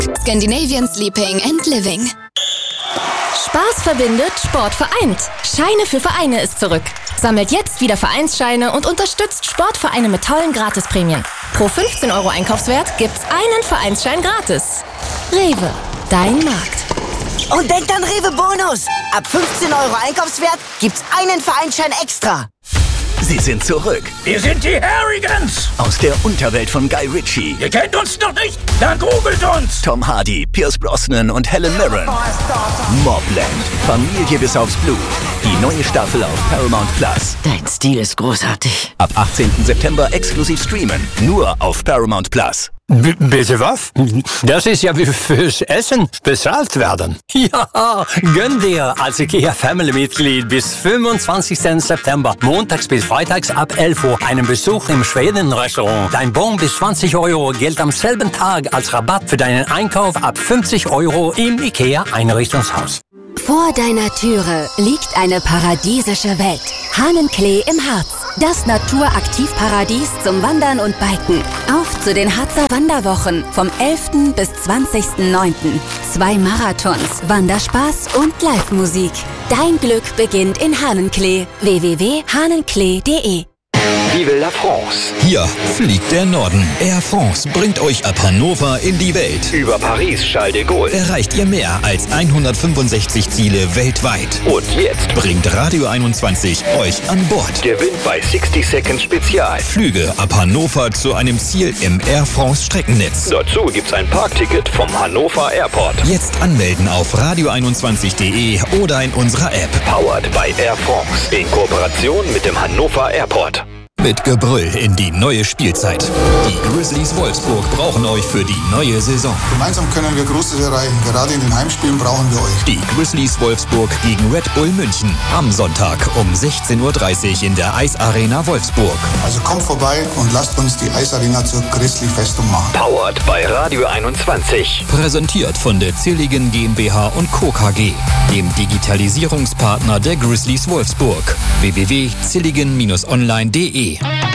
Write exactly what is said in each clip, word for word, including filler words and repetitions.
Scandinavian Sleeping and Living. Spaß verbindet, Sport vereint. Scheine für Vereine ist zurück. Sammelt jetzt wieder Vereinsscheine und unterstützt Sportvereine mit tollen Gratisprämien. Pro fünfzehn Euro Einkaufswert gibt's einen Vereinsschein gratis. Rewe, dein Markt. Und denkt an Rewe Bonus. Ab fünfzehn Euro Einkaufswert gibt's einen Vereinsschein extra. Sie sind zurück. Wir sind die Harrigans. Aus der Unterwelt von Guy Ritchie. Ihr kennt uns noch nicht? Dann googelt uns. Tom Hardy, Pierce Brosnan und Helen Mirren. Mobland. Familie bis aufs Blut. Die neue Staffel auf Paramount Plus. Dein Stil ist großartig. Ab achtzehnten September exklusiv streamen. Nur auf Paramount Plus. B- bitte was? Das ist ja wie fürs Essen bezahlt werden. Ja, gönn dir als IKEA Family-Mitglied bis fünfundzwanzigsten September, montags bis freitags ab elf Uhr, einen Besuch im Schweden-Restaurant. Dein Bon bis zwanzig Euro gilt am selben Tag als Rabatt für deinen Einkauf ab fünfzig Euro im IKEA-Einrichtungshaus. Vor deiner Türe liegt eine paradiesische Welt. Hahnenklee im Harz. Das Naturaktivparadies zum Wandern und Biken. Auf zu den Harzer Wanderwochen vom elften bis zwanzigsten neunten Zwei Marathons, Wanderspaß und Live-Musik. Dein Glück beginnt in Hahnenklee. w w w punkt hahnenklee punkt de Vive la France. Hier fliegt der Norden. Air France bringt euch ab Hannover in die Welt. Über Paris, Charles de Gaulle. Erreicht ihr mehr als hundertfünfundsechzig Ziele weltweit. Und jetzt bringt Radio einundzwanzig euch an Bord. Gewinnt bei sixty Seconds Spezial. Flüge ab Hannover zu einem Ziel im Air France Streckennetz. Dazu gibt's ein Parkticket vom Hannover Airport. Jetzt anmelden auf radio einundzwanzig punkt de oder in unserer App. Powered by Air France. In Kooperation mit dem Hannover Airport. Mit Gebrüll in die neue Spielzeit. Die Grizzlies Wolfsburg brauchen euch für die neue Saison. Gemeinsam können wir Großes erreichen. Gerade in den Heimspielen brauchen wir euch. Die Grizzlies Wolfsburg gegen Red Bull München. Am Sonntag um sechzehn Uhr dreißig in der Eisarena Wolfsburg. Also kommt vorbei und lasst uns die Eisarena zur Grizzly-Festung machen. Powered bei Radio einundzwanzig. Präsentiert von der Zilligen GmbH und Co. K G, dem Digitalisierungspartner der Grizzlies Wolfsburg. w w w punkt zilligen Bindestrich online punkt de.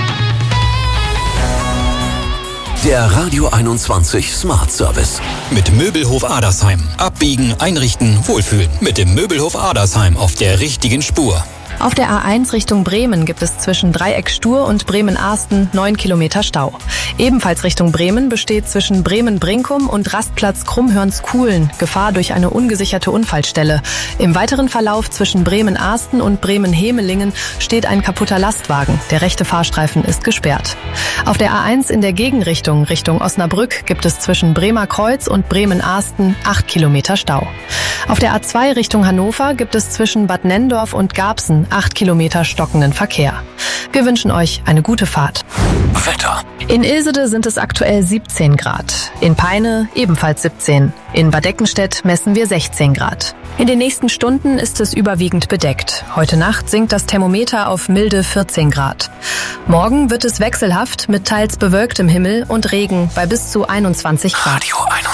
Der Radio einundzwanzig Smart Service. Mit Möbelhof Adersheim. Abbiegen, einrichten, wohlfühlen. Mit dem Möbelhof Adersheim auf der richtigen Spur. Auf der A eins Richtung Bremen gibt es zwischen Dreieck Stur und Bremen-Arsten neun Kilometer Stau. Ebenfalls Richtung Bremen besteht zwischen Bremen-Brinkum und Rastplatz Krummhörns-Kuhlen Gefahr durch eine ungesicherte Unfallstelle. Im weiteren Verlauf zwischen Bremen-Arsten und Bremen-Hemelingen steht ein kaputter Lastwagen. Der rechte Fahrstreifen ist gesperrt. Auf der A eins in der Gegenrichtung Richtung Osnabrück gibt es zwischen Bremer Kreuz und Bremen-Arsten acht Kilometer Stau. Auf der A zwei Richtung Hannover gibt es zwischen Bad Nenndorf und Garbsen acht Kilometer stockenden Verkehr. Wir wünschen euch eine gute Fahrt. Wetter. In Ilsede sind es aktuell siebzehn Grad. In Peine ebenfalls siebzehn. In Bad Eckenstedt messen wir sechzehn Grad. In den nächsten Stunden ist es überwiegend bedeckt. Heute Nacht sinkt das Thermometer auf milde vierzehn Grad. Morgen wird es wechselhaft mit teils bewölktem Himmel und Regen bei bis zu einundzwanzig Grad. Radio einundzwanzig.